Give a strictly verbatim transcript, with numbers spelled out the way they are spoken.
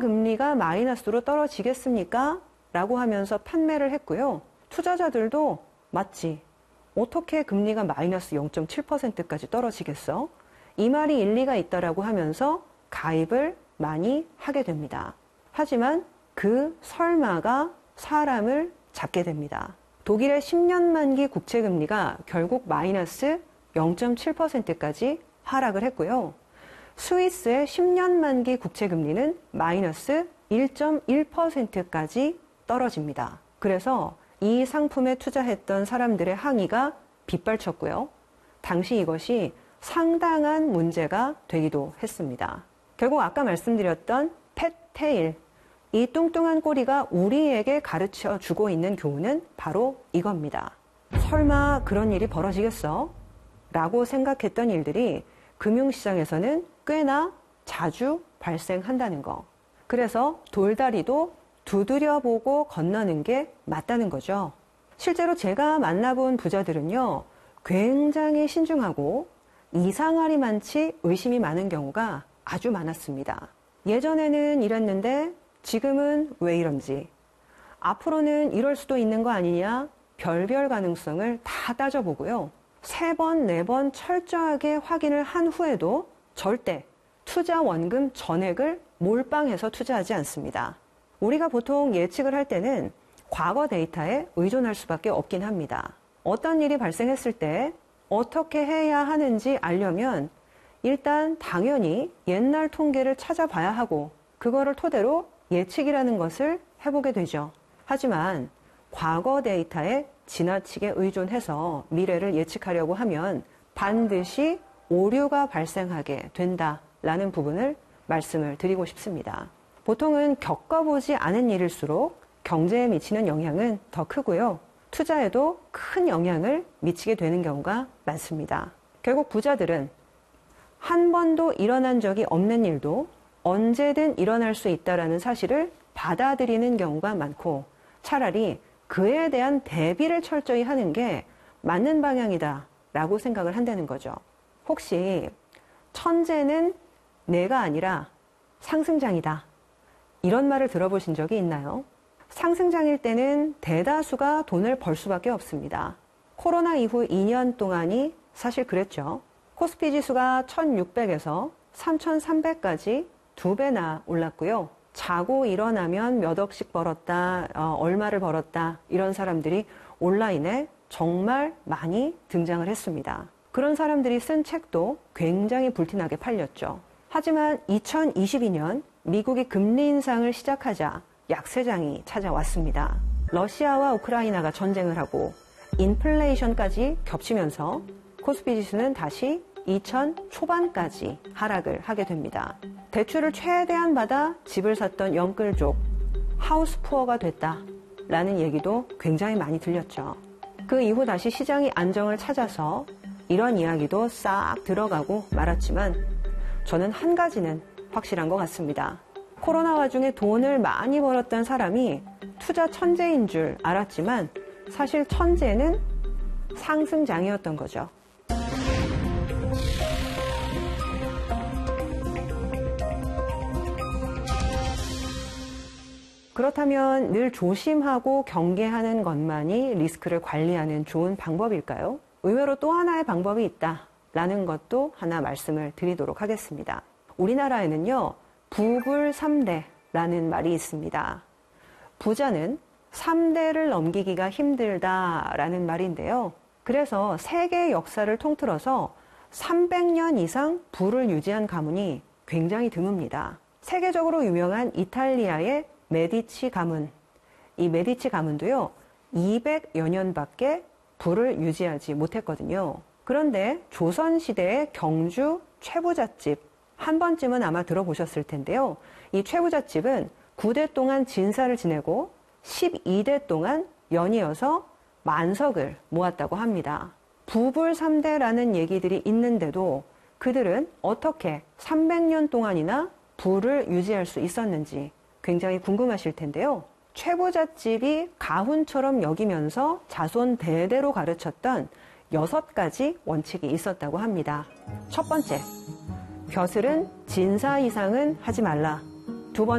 금리가 마이너스로 떨어지겠습니까? 라고 하면서 판매를 했고요. 투자자들도 맞지. 어떻게 금리가 마이너스 영 점 칠 퍼센트까지 떨어지겠어? 이 말이 일리가 있다라고 하면서 가입을 많이 하게 됩니다. 하지만 그 설마가 사람을 잡게 됩니다. 독일의 십 년 만기 국채 금리가 결국 마이너스 영 점 칠 퍼센트까지 하락을 했고요. 스위스의 십 년 만기 국채 금리는 마이너스 일 점 일 퍼센트까지 떨어집니다. 그래서 이 상품에 투자했던 사람들의 항의가 빗발쳤고요. 당시 이것이 상당한 문제가 되기도 했습니다. 결국 아까 말씀드렸던 팻테일, 이 뚱뚱한 꼬리가 우리에게 가르쳐 주고 있는 교훈은 바로 이겁니다. 설마 그런 일이 벌어지겠어? 라고 생각했던 일들이 금융시장에서는 꽤나 자주 발생한다는 거. 그래서 돌다리도 두드려보고 건너는 게 맞다는 거죠. 실제로 제가 만나본 부자들은요, 굉장히 신중하고 이상하리 많지 의심이 많은 경우가 아주 많았습니다. 예전에는 이랬는데 지금은 왜 이런지, 앞으로는 이럴 수도 있는 거 아니냐, 별별 가능성을 다 따져보고요. 세 번, 네 번 철저하게 확인을 한 후에도 절대 투자 원금 전액을 몰빵해서 투자하지 않습니다. 우리가 보통 예측을 할 때는 과거 데이터에 의존할 수밖에 없긴 합니다. 어떤 일이 발생했을 때 어떻게 해야 하는지 알려면 일단 당연히 옛날 통계를 찾아봐야 하고 그거를 토대로 예측이라는 것을 해보게 되죠. 하지만 과거 데이터에 지나치게 의존해서 미래를 예측하려고 하면 반드시 오류가 발생하게 된다라는 부분을 말씀을 드리고 싶습니다. 보통은 겪어보지 않은 일일수록 경제에 미치는 영향은 더 크고요. 투자에도 큰 영향을 미치게 되는 경우가 많습니다. 결국 부자들은 한 번도 일어난 적이 없는 일도 언제든 일어날 수 있다는 사실을 받아들이는 경우가 많고 차라리 그에 대한 대비를 철저히 하는 게 맞는 방향이다 라고 생각을 한다는 거죠. 혹시 천재는 내가 아니라 상승장이다, 이런 말을 들어보신 적이 있나요? 상승장일 때는 대다수가 돈을 벌 수밖에 없습니다. 코로나 이후 이 년 동안이 사실 그랬죠. 코스피 지수가 천육백에서 삼천삼백까지 두 배나 올랐고요. 자고 일어나면 몇 억씩 벌었다, 어, 얼마를 벌었다, 이런 사람들이 온라인에 정말 많이 등장을 했습니다. 그런 사람들이 쓴 책도 굉장히 불티나게 팔렸죠. 하지만 이천이십이 년 미국이 금리 인상을 시작하자 약세장이 찾아왔습니다. 러시아와 우크라이나가 전쟁을 하고 인플레이션까지 겹치면서 코스피 지수는 다시 이천 초반까지 하락을 하게 됩니다. 대출을 최대한 받아 집을 샀던 영끌족, 하우스푸어가 됐다라는 얘기도 굉장히 많이 들렸죠. 그 이후 다시 시장이 안정을 찾아서 이런 이야기도 싹 들어가고 말았지만 저는 한 가지는 확실한 것 같습니다. 코로나 와중에 돈을 많이 벌었던 사람이 투자 천재인 줄 알았지만 사실 천재는 상승장이었던 거죠. 그렇다면 늘 조심하고 경계하는 것만이 리스크를 관리하는 좋은 방법일까요? 의외로 또 하나의 방법이 있다라는 것도 하나 말씀을 드리도록 하겠습니다. 우리나라에는요, 부불 삼 대라는 말이 있습니다. 부자는 삼 대를 넘기기가 힘들다라는 말인데요. 그래서 세계 역사를 통틀어서 삼백 년 이상 부를 유지한 가문이 굉장히 드뭅니다. 세계적으로 유명한 이탈리아의 메디치 가문, 이 메디치 가문도요, 이백여 년밖에 부를 유지하지 못했거든요. 그런데 조선시대의 경주 최부잣집, 한 번쯤은 아마 들어보셨을 텐데요. 이 최부잣집은 구 대 동안 진사를 지내고 십이 대 동안 연이어서 만석을 모았다고 합니다. 부불 삼 대라는 얘기들이 있는데도 그들은 어떻게 삼백 년 동안이나 부를 유지할 수 있었는지 굉장히 궁금하실 텐데요. 최부잣집이 가훈처럼 여기면서 자손 대대로 가르쳤던 여섯 가지 원칙이 있었다고 합니다. 첫 번째, 벼슬은 진사 이상은 하지 말라.